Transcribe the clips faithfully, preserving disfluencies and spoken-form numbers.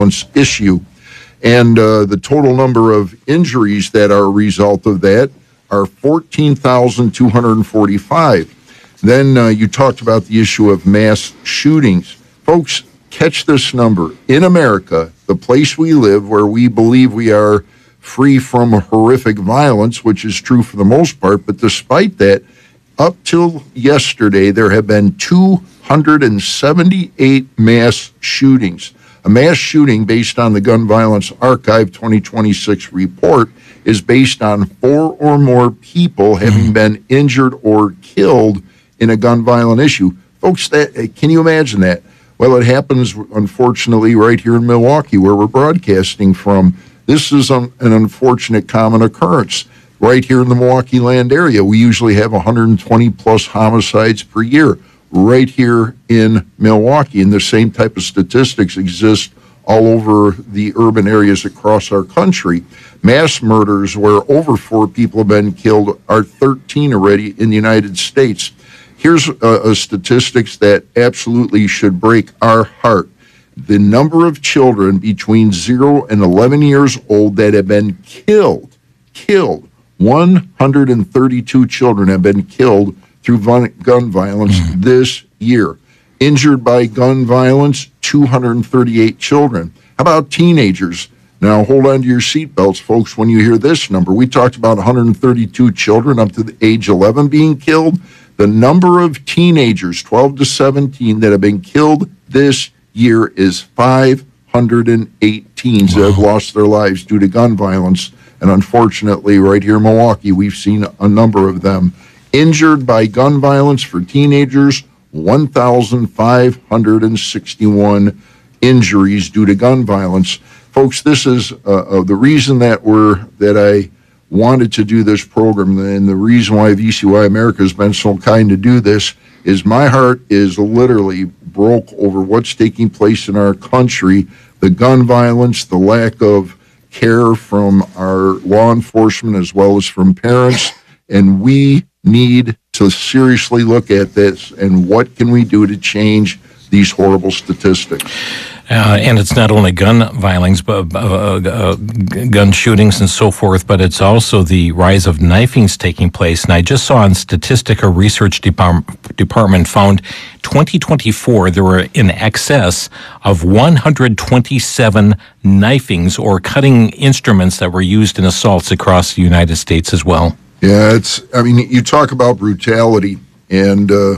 issue. And uh, the total number of injuries that are a result of that are fourteen thousand two hundred forty-five. Then uh, you talked about the issue of mass shootings. Folks, catch this number. In America, the place we live, where we believe we are free from horrific violence, which is true for the most part, but despite that, up till yesterday, there have been two hundred seventy-eight mass shootings. A mass shooting based on the Gun Violence Archive twenty twenty-six report is based on four or more people having been injured or killed in a gun violent issue. Folks, that, can you imagine that? Well, it happens, unfortunately, right here in Milwaukee, where we're broadcasting from. This is an, an unfortunate common occurrence. Right here in the Milwaukee land area, we usually have one hundred twenty plus homicides per year. Right here in Milwaukee, and the same type of statistics exist all over the urban areas across our country. Mass murders where over four people have been killed are thirteen already in the United States. Here's a, a statistics that absolutely should break our heart. The number of children between zero and eleven years old that have been killed, killed, one hundred thirty-two children have been killed through gun violence mm. this year. Injured by gun violence, two hundred thirty-eight children. How about teenagers? Now, hold on to your seatbelts, folks, when you hear this number. We talked about one hundred thirty-two children up to the age eleven being killed. The number of teenagers, twelve to seventeen, that have been killed this year is five hundred eight teens wow. that have lost their lives due to gun violence. And unfortunately, right here in Milwaukee, we've seen a number of them. Injured by gun violence for teenagers, one thousand five hundred sixty-one injuries due to gun violence. Folks, this is uh, uh, the reason that we're that I wanted to do this program, and the reason why V C Y America has been so kind to do this is my heart is literally broke over what's taking place in our country, the gun violence, the lack of care from our law enforcement as well as from parents, and we need to seriously look at this and what can we do to change these horrible statistics. Uh, and it's not only gun violence, but uh, uh, gun shootings and so forth, but it's also the rise of knifings taking place. And I just saw on Statistica Research Depart- Department found twenty twenty-four, there were in excess of one hundred twenty-seven knifings or cutting instruments that were used in assaults across the United States as well. Yeah, it's, I mean, you talk about brutality, and uh,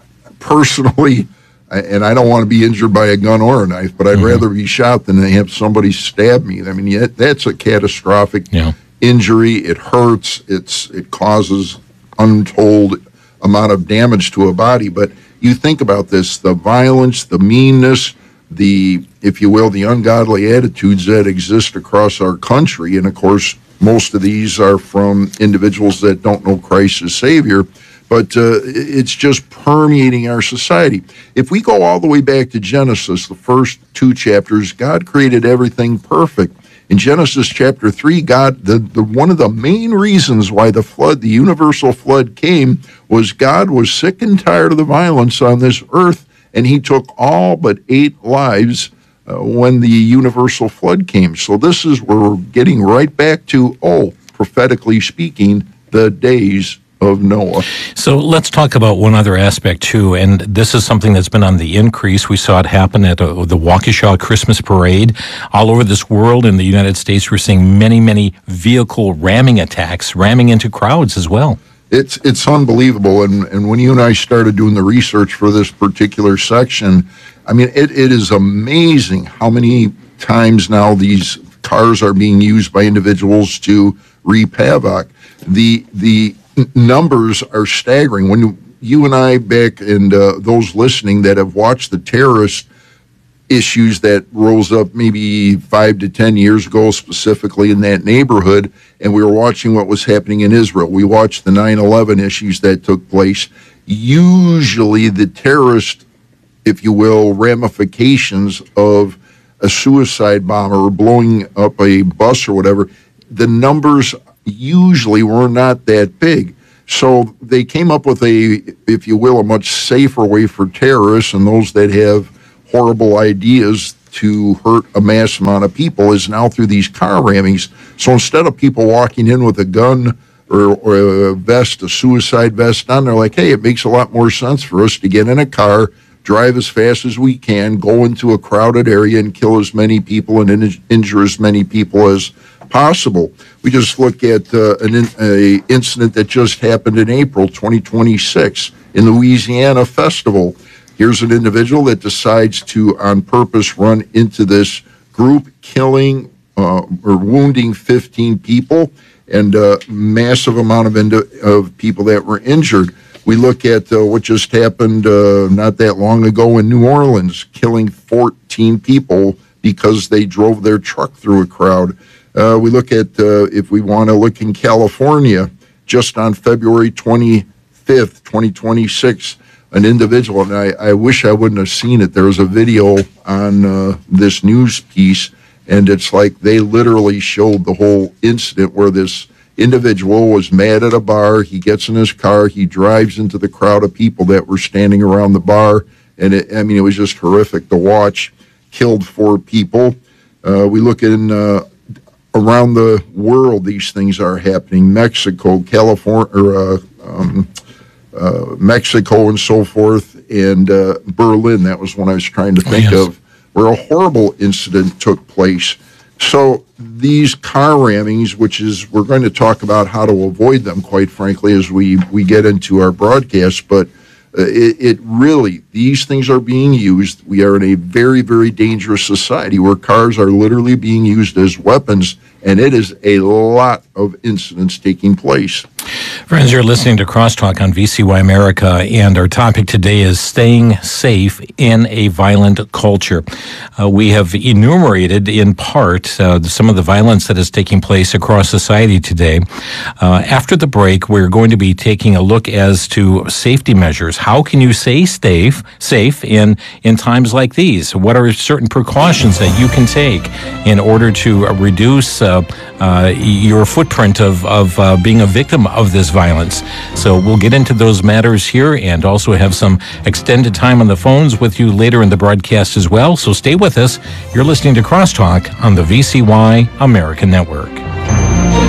personally, and I don't want to be injured by a gun or a knife, but I'd mm-hmm. rather be shot than to have somebody stab me. I mean, yeah, that's a catastrophic yeah. injury. It hurts. It's it causes untold amount of damage to a body. But you think about this, the violence, the meanness, the, if you will, the ungodly attitudes that exist across our country. And, of course, most of these are from individuals that don't know Christ as Savior. But uh, it's just permeating our society. If we go all the way back to Genesis, the first two chapters, God created everything perfect. In Genesis chapter three, God, the, the one of the main reasons why the flood, the universal flood came, was God was sick and tired of the violence on this earth, and he took all but eight lives uh, when the universal flood came. So this is where we're getting right back to, oh, prophetically speaking, the days of Noah. So let's talk about one other aspect too, and this is something that's been on the increase. We saw it happen at uh, the Waukesha Christmas Parade. All over this world, in the United States, we're seeing many, many vehicle ramming attacks, ramming into crowds as well. It's it's unbelievable, and, and when you and I started doing the research for this particular section, I mean, it, it is amazing how many times now these cars are being used by individuals to reap havoc. The, the numbers are staggering. When you and I, Beck, and uh, those listening that have watched the terrorist issues that rose up maybe five to ten years ago, specifically in that neighborhood, and we were watching what was happening in Israel. We watched the nine eleven issues that took place. Usually the terrorist, if you will, ramifications of a suicide bomber or blowing up a bus or whatever, the numbers usually were not that big. So they came up with a, if you will, a much safer way for terrorists and those that have horrible ideas to hurt a mass amount of people is now through these car rammings. So instead of people walking in with a gun or, or a vest, a suicide vest on, they're like, hey, it makes a lot more sense for us to get in a car, drive as fast as we can, go into a crowded area and kill as many people and in- injure as many people as possible. We just look at uh, an in- a incident that just happened in April twenty twenty-six in the Louisiana Festival. Here's an individual that decides to, on purpose, run into this group, killing uh, or wounding fifteen people and a massive amount of, ind- of people that were injured. We look at uh, what just happened uh, not that long ago in New Orleans, killing fourteen people because they drove their truck through a crowd. Uh, we look at, uh, if we want to look in California, just on February twenty-fifth, twenty twenty-six, an individual, and I, I wish I wouldn't have seen it. There was a video on uh, this news piece, and it's like they literally showed the whole incident where this individual was mad at a bar. He gets in his car, he drives into the crowd of people that were standing around the bar, and it, I mean, it was just horrific to watch. Killed four people. Uh, we look in uh, around the world, these things are happening. Mexico, California, or uh, um, uh, Mexico, and so forth, and uh, Berlin. That was one I was trying to think yes. of, where a horrible incident took place. So these car rammings, which is, we're going to talk about how to avoid them, quite frankly, as we, we get into our broadcast, but uh, it, it really, these things are being used. We are in a very, very dangerous society where cars are literally being used as weapons, and it is a lot of incidents taking place. Friends, you're listening to Crosstalk on V C Y America, and our topic today is staying safe in a violent culture. Uh, we have enumerated in part uh, some of the violence that is taking place across society today. Uh, after the break, we're going to be taking a look as to safety measures. How can you stay safe, safe in, in times like these? What are certain precautions that you can take in order to uh, reduce uh, uh, your footprint of, of uh, being a victim of this violence? So we'll get into those matters here and also have some extended time on the phones with you later in the broadcast as well. So stay with us. You're listening to Crosstalk on the V C Y American Network.